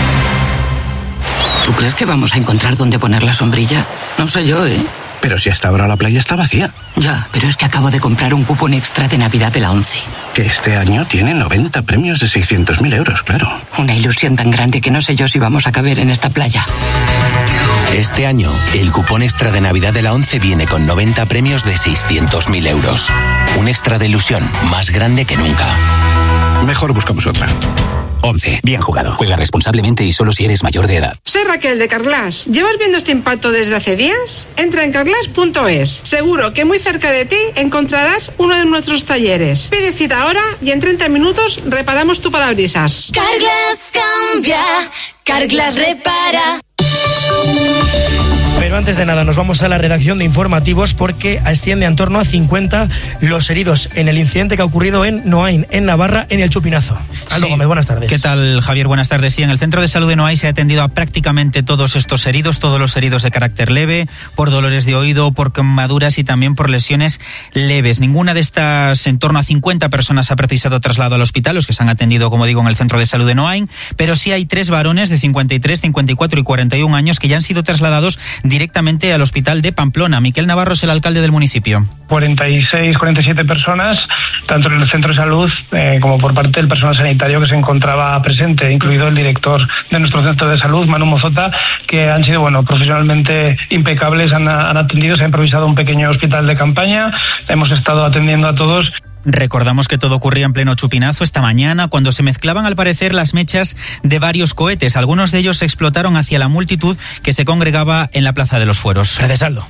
¿Tú crees que vamos a encontrar dónde poner la sombrilla? No sé yo, ¿eh? Pero si hasta ahora la playa está vacía. Ya, pero es que acabo de comprar un cupón extra de Navidad de la ONCE. Que este año tiene 90 premios de 600.000 euros, claro. Una ilusión tan grande que no sé yo si vamos a caber en esta playa. Este año, el cupón extra de Navidad de la ONCE viene con 90 premios de 600.000 euros. Un extra de ilusión más grande que nunca. Mejor buscamos otra. 11. Bien jugado. Juega responsablemente y solo si eres mayor de edad. Soy Raquel de Carglass. ¿Llevas viendo este impacto desde hace días? Entra en carglass.es. Seguro que muy cerca de ti encontrarás uno de nuestros talleres. Pide cita ahora y en 30 minutos reparamos tu parabrisas. Carglass cambia, Carglass repara. Pero antes de nada nos vamos a la redacción de informativos porque asciende en torno a 50 los heridos en el incidente que ha ocurrido en Noain, en Navarra, en el Chupinazo. Aldo Gómez, buenas tardes. ¿Qué tal, Javier? Buenas tardes. Sí, en el Centro de Salud de Noain se ha atendido a prácticamente todos estos heridos, todos los heridos de carácter leve, por dolores de oído, por quemaduras y también por lesiones leves. Ninguna de estas, en torno a 50 personas, ha precisado traslado al hospital, los que se han atendido, como digo, en el Centro de Salud de Noain, pero sí hay 3 varones de 53, 54 y 41 años que ya han sido trasladados directamente al hospital de Pamplona. Miquel Navarro es el alcalde del municipio. 46, 47 personas, tanto en el centro de salud como por parte del personal sanitario que se encontraba presente, incluido el director de nuestro centro de salud, Manu Mozota, que han sido profesionalmente impecables, han atendido, se ha improvisado un pequeño hospital de campaña, hemos estado atendiendo a todos. Recordamos que todo ocurría en pleno Chupinazo esta mañana, cuando se mezclaban al parecer las mechas de varios cohetes. Algunos de ellos se explotaron hacia la multitud que se congregaba en la Plaza de los Fueros. Gracias, Aldo.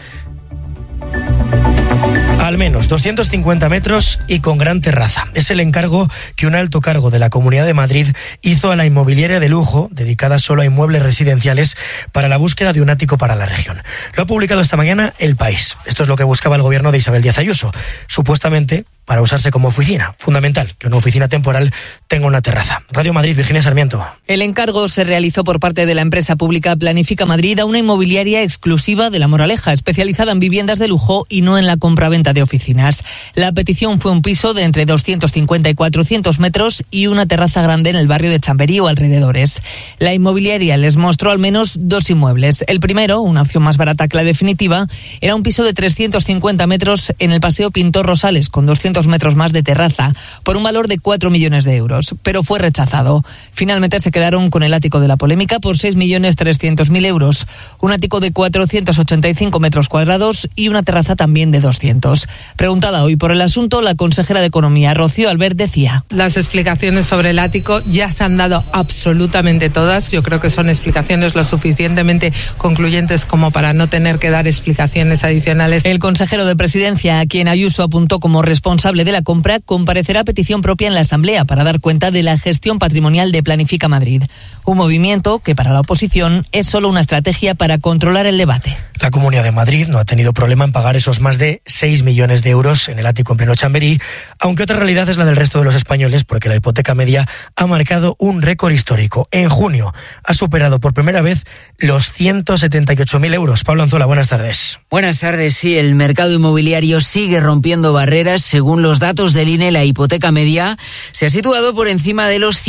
Al menos 250 metros y con gran terraza. Es el encargo que un alto cargo de la Comunidad de Madrid hizo a la inmobiliaria de lujo, dedicada solo a inmuebles residenciales, para la búsqueda de un ático para la región. Lo ha publicado esta mañana El País. Esto es lo que buscaba el gobierno de Isabel Díaz Ayuso, supuestamente para usarse como oficina. Fundamental que una oficina temporal tenga una terraza. Radio Madrid, Virginia Sarmiento. El encargo se realizó por parte de la empresa pública Planifica Madrid a una inmobiliaria exclusiva de La Moraleja, especializada en viviendas de lujo y no en la compraventa de oficinas. La petición fue un piso de entre 250 y 400 metros y una terraza grande en el barrio de Chamberí o alrededores. La inmobiliaria les mostró al menos 2 inmuebles. El primero, una opción más barata que la definitiva, era un piso de 350 metros en el Paseo Pintor Rosales, con 200 metros más de terraza, por un valor de 4 millones de euros, pero fue rechazado. Finalmente se quedaron con el ático de la polémica por 6.300.000 euros, un ático de 485 metros cuadrados y una terraza también de 200. Preguntada hoy por el asunto, la consejera de Economía, Rocío Albert, decía: las explicaciones sobre el ático ya se han dado absolutamente todas. Yo creo que son explicaciones lo suficientemente concluyentes como para no tener que dar explicaciones adicionales. El consejero de Presidencia, a quien Ayuso apuntó como responsable de la compra, comparecerá a petición propia en la Asamblea para dar cuenta de la gestión patrimonial de Planifica Madrid. Un movimiento que para la oposición es solo una estrategia para controlar el debate. La Comunidad de Madrid no ha tenido problema en pagar esos más de 6 millones de euros en el ático en pleno Chamberí, aunque otra realidad es la del resto de los españoles, porque la hipoteca media ha marcado un récord histórico. En junio ha superado por primera vez los 178.000 euros. Pablo Anzola, buenas tardes. Buenas tardes. Sí, el mercado inmobiliario sigue rompiendo barreras. Según los datos del INE, la hipoteca media se ha situado por encima de los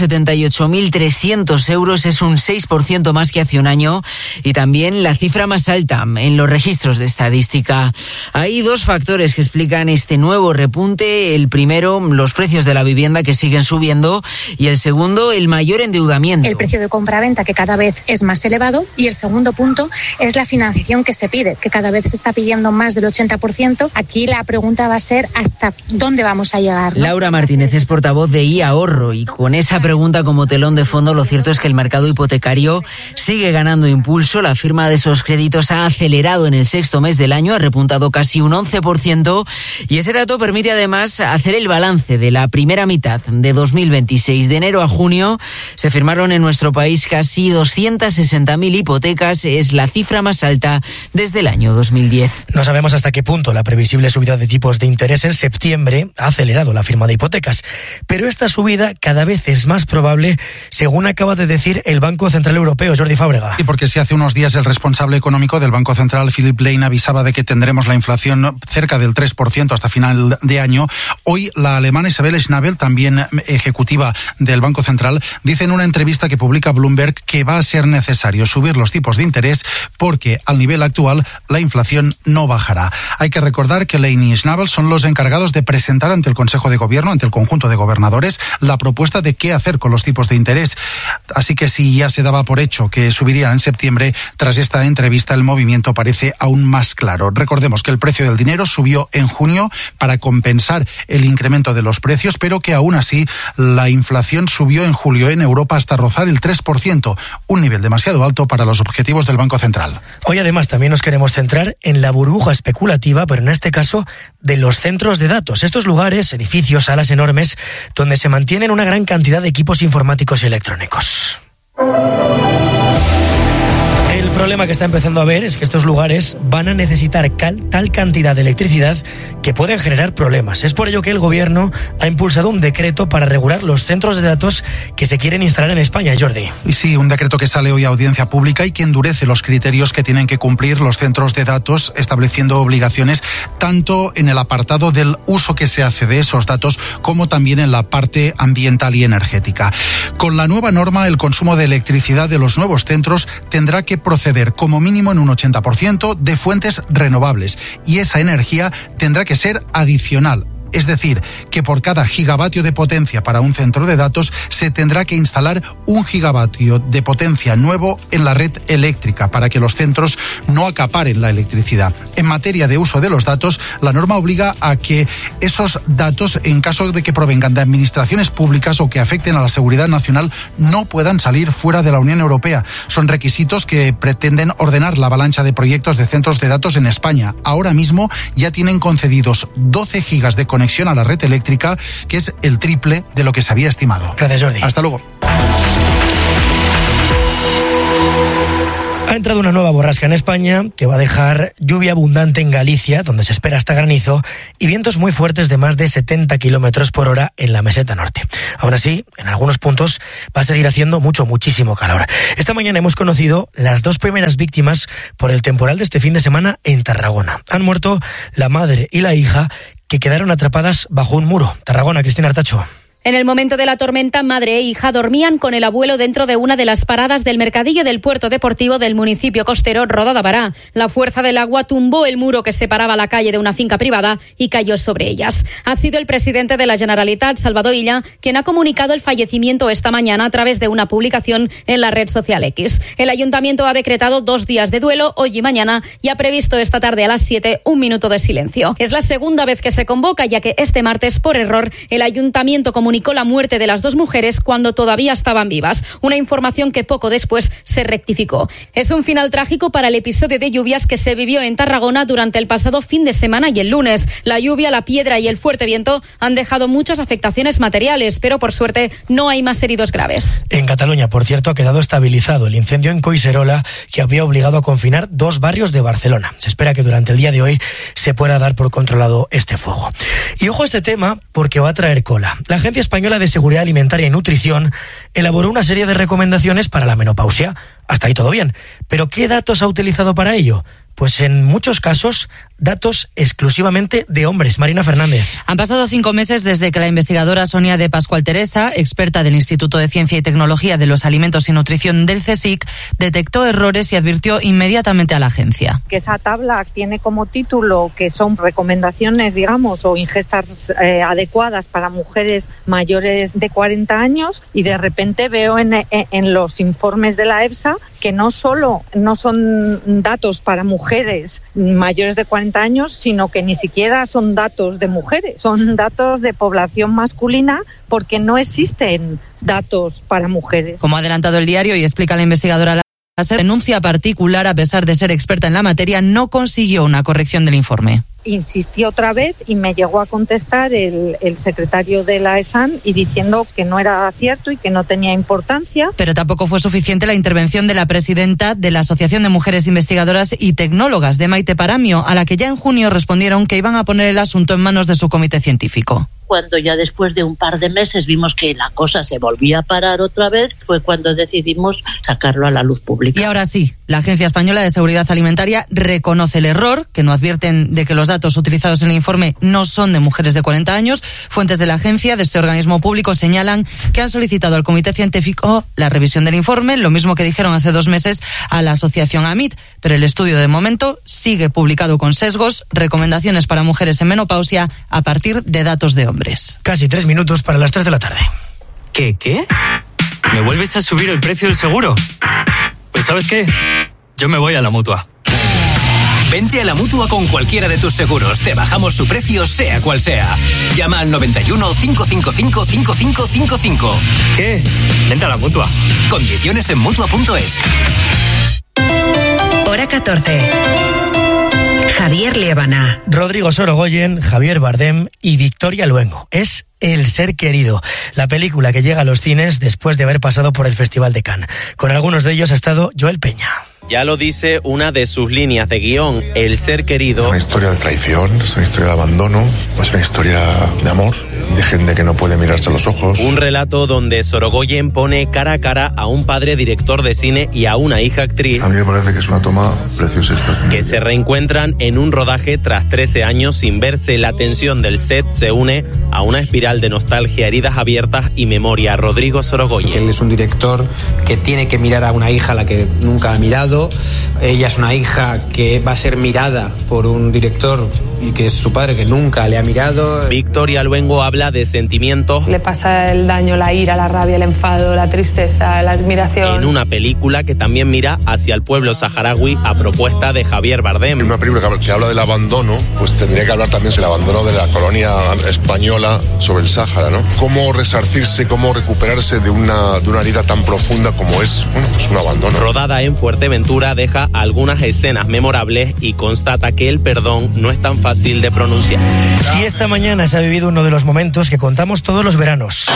178.300 euros. Es un 6% más que hace un año y también la cifra más alta en los registros de estadística. Hay 2 factores que explican este nuevo repunte. El primero, los precios de la vivienda que siguen subiendo, y el segundo, el mayor endeudamiento. El precio de compraventa, que cada vez es más elevado, y el segundo punto es la financiación que se pide, que cada vez se está pidiendo más del 80%. Aquí la pregunta va a ser ¿hasta dónde vamos a llegar, ¿no? Laura Martínez es portavoz de iAhorro, y con esa pregunta como telón de fondo, lo cierto es que el mercado hipotecario sigue ganando impulso. La firma de esos créditos ha acelerado en el 6º mes del año, ha repuntado casi un 11%, y ese dato permite además hacer el balance de la primera mitad de 2026. De enero a junio se firmaron en nuestro país casi 260.000 hipotecas, es la cifra más alta desde el año 2010. No sabemos hasta qué punto la previsible subida de tipos de interés en septiembre ha acelerado la firma de hipotecas, pero esta subida cada vez es más probable, según acaba de decir el Banco Central Europeo. Jordi Fábrega. Sí, porque si hace unos días el responsable económico del Banco Central, Philip Lane, avisaba de que tendremos la inflación cerca del 3% hasta final de año, hoy la alemana Isabel Schnabel, también ejecutiva del Banco Central, dice en una entrevista que publica Bloomberg que va a ser necesario subir los tipos de interés porque al nivel actual la inflación no bajará. Hay que recordar que Lane y Schnabel son los encargados de presentar ante el Consejo de Gobierno, ante el conjunto de gobernadores, la propuesta de qué hacer con los tipos de interés. Así que si ya se daba por hecho que subirían en septiembre, tras esta entrevista el movimiento parece aún más claro. Recordemos que el precio del dinero subió en junio para compensar el incremento de los precios, pero que aún así la inflación subió en julio en Europa hasta rozar el 3%, un nivel demasiado alto para los objetivos del Banco Central. Hoy además también nos queremos centrar en la burbuja especulativa, pero en este caso de los centros de datos. Estos lugares, edificios, salas enormes, donde se mantienen una gran cantidad de equipos informáticos y electrónicos. El problema problema que está empezando a ver es que estos lugares van a necesitar tal cantidad de electricidad que pueden generar problemas. Es por ello que el gobierno ha impulsado un decreto para regular los centros de datos que se quieren instalar en España, Jordi. Sí, un decreto que sale hoy a audiencia pública y que endurece los criterios que tienen que cumplir los centros de datos, estableciendo obligaciones tanto en el apartado del uso que se hace de esos datos como también en la parte ambiental y energética. Con la nueva norma, el consumo de electricidad de los nuevos centros tendrá que proceder como mínimo en un 80% de fuentes renovables y esa energía tendrá que ser adicional. Es decir, que por cada gigavatio de potencia para un centro de datos se tendrá que instalar 1 gigavatio de potencia nuevo en la red eléctrica para que los centros no acaparen la electricidad. En materia de uso de los datos, la norma obliga a que esos datos, en caso de que provengan de administraciones públicas o que afecten a la seguridad nacional, no puedan salir fuera de la Unión Europea. Son requisitos que pretenden ordenar la avalancha de proyectos de centros de datos en España. Ahora mismo ya tienen concedidos 12 gigas de conexión a la red eléctrica, que es el triple de lo que se había estimado. Gracias, Jordi. Hasta luego. Ha entrado una nueva borrasca en España que va a dejar lluvia abundante en Galicia, donde se espera hasta granizo, y vientos muy fuertes de más de 70 kilómetros por hora en la meseta norte. Aún así, en algunos puntos va a seguir haciendo muchísimo calor. Esta mañana hemos conocido las 2 primeras víctimas por el temporal de este fin de semana en Tarragona. Han muerto la madre y la hija, que quedaron atrapadas bajo un muro. Tarragona, Cristina Artacho. En el momento de la tormenta, madre e hija dormían con el abuelo dentro de una de las paradas del mercadillo del puerto deportivo del municipio costero Roda-de-Bará. La fuerza del agua tumbó el muro que separaba la calle de una finca privada y cayó sobre ellas. Ha sido el presidente de la Generalitat, Salvador Illa, quien ha comunicado el fallecimiento esta mañana a través de una publicación en la red social X. El ayuntamiento ha decretado 2 días de duelo, hoy y mañana, y ha previsto esta tarde a las 7 un minuto de silencio. Es la segunda vez que se convoca, ya que este martes, por error, el ayuntamiento comunicó la muerte de las 2 mujeres cuando todavía estaban vivas, una información que poco después se rectificó. Es un final trágico para el episodio de lluvias que se vivió en Tarragona durante el pasado fin de semana y el lunes. La lluvia, la piedra y el fuerte viento han dejado muchas afectaciones materiales, pero por suerte no hay más heridos graves. En Cataluña, por cierto, ha quedado estabilizado el incendio en Collserola, que había obligado a confinar 2 barrios de Barcelona. Se espera que durante el día de hoy se pueda dar por controlado este fuego. Y ojo a este tema, porque va a traer cola. La Agencia Española de Seguridad Alimentaria y Nutrición elaboró una serie de recomendaciones para la menopausia. Hasta ahí todo bien. ¿Pero qué datos ha utilizado para ello? Pues en muchos casos, datos exclusivamente de hombres. Marina Fernández. Han pasado 5 meses desde que la investigadora Sonia de Pascual Teresa, experta del Instituto de Ciencia y Tecnología de los Alimentos y Nutrición del CSIC, detectó errores y advirtió inmediatamente a la agencia. Que esa tabla tiene como título que son recomendaciones, digamos, o ingestas adecuadas para mujeres mayores de 40 años y de repente veo en los informes de la EFSA que no solo no son datos para mujeres mayores de 40 años, sino que ni siquiera son datos de mujeres, son datos de población masculina, porque no existen datos para mujeres. Como ha adelantado el diario y explica la investigadora, la denuncia particular, a pesar de ser experta en la materia, no consiguió una corrección del informe. Insistí otra vez y me llegó a contestar el secretario de la ESAN y diciendo que no era cierto y que no tenía importancia. Pero tampoco fue suficiente la intervención de la presidenta de la Asociación de Mujeres Investigadoras y Tecnólogas, de Maite Paramio, a la que ya en junio respondieron que iban a poner el asunto en manos de su comité científico. Cuando ya después de un par de meses vimos que la cosa se volvía a parar otra vez, fue cuando decidimos sacarlo a la luz pública. Y ahora sí, la Agencia Española de Seguridad Alimentaria reconoce el error, que no advierten de que los datos utilizados en el informe no son de mujeres de 40 años. Fuentes de la agencia, de este organismo público, señalan que han solicitado al comité científico la revisión del informe, lo mismo que dijeron hace 2 meses a la asociación AMIT, pero el estudio de momento sigue publicado con sesgos, recomendaciones para mujeres en menopausia a partir de datos de hombres. Casi 3 minutos para las 3 de la tarde. ¿Qué? ¿Me vuelves a subir el precio del seguro? Pues ¿sabes qué? Yo me voy a la Mutua. Vente a la Mutua con cualquiera de tus seguros. Te bajamos su precio, sea cual sea. Llama al 91 555 5555. ¿Qué? Vente a la Mutua. Condiciones en Mutua.es. Hora 14. Javier Liébana. Rodrigo Sorogoyen, Javier Bardem y Victoria Luengo. Es El ser querido, la película que llega a los cines después de haber pasado por el Festival de Cannes. Con algunos de ellos ha estado Joel Peña. Ya lo dice una de sus líneas de guión, el ser querido. Es una historia de traición, es una historia de abandono, es una historia de amor, de gente que no puede mirarse a los ojos. Un relato donde Sorogoyen pone cara a cara a un padre director de cine y a una hija actriz. A mí me parece que es una toma preciosa esta. Que se reencuentran en un rodaje tras 13 años sin verse. La tensión del set se une a una espiral de nostalgia, heridas abiertas y memoria. Rodrigo Sorogoyen. Él es un director que tiene que mirar a una hija a la que nunca ha mirado. Ella es una hija que va a ser mirada por un director y que es su padre que nunca le ha mirado. Victoria Luengo habla de sentimientos. Le pasa el daño, la ira, la rabia, el enfado, la tristeza, la admiración. En una película que también mira hacia el pueblo saharaui a propuesta de Javier Bardem. En una película que habla del abandono, pues tendría que hablar también sobre el abandono de la colonia española sobre el Sáhara, ¿no? Cómo resarcirse, cómo recuperarse de una herida tan profunda como es, bueno, pues un abandono. Rodada en Fuerteventura, deja algunas escenas memorables y constata que el perdón no es tan fácil de pronunciar. Y esta mañana se ha vivido uno de los momentos que contamos todos los veranos.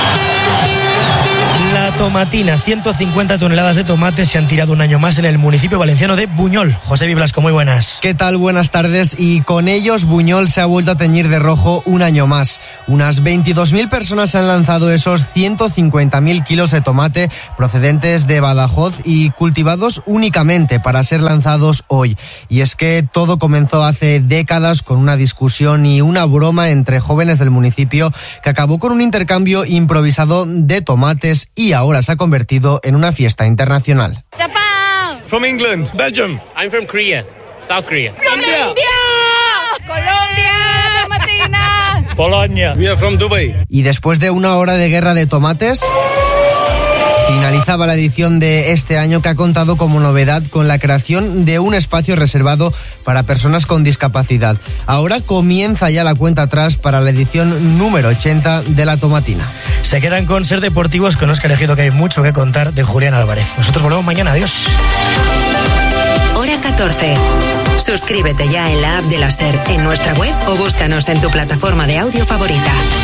La tomatina, 150 toneladas de tomate se han tirado un año más en el municipio valenciano de Buñol. José Biblasco, muy buenas. ¿Qué tal? Buenas tardes. Y con ellos Buñol se ha vuelto a teñir de rojo un año más. Unas 22.000 personas han lanzado esos 150.000 kilos de tomate procedentes de Badajoz y cultivados únicamente para ser lanzados hoy. Y es que todo comenzó hace décadas con una discusión y una broma entre jóvenes del municipio que acabó con un intercambio improvisado de tomates y ahora se ha convertido en una fiesta internacional. Japan. From England. Belgium. I'm from Korea. South Korea. From India. Colombia. Tomatina. Polonia. We are from Dubai. Y después de una hora de guerra de tomates, finalizaba la edición de este año, que ha contado como novedad con la creación de un espacio reservado para personas con discapacidad. Ahora comienza ya la cuenta atrás para la edición número 80 de la tomatina. Se quedan con Ser Deportivos con Óscar Ejido, que hay mucho que contar de Julián Álvarez. Nosotros volvemos mañana. Adiós. Hora 14. Suscríbete ya en la app de la SER, en nuestra web o búscanos en tu plataforma de audio favorita.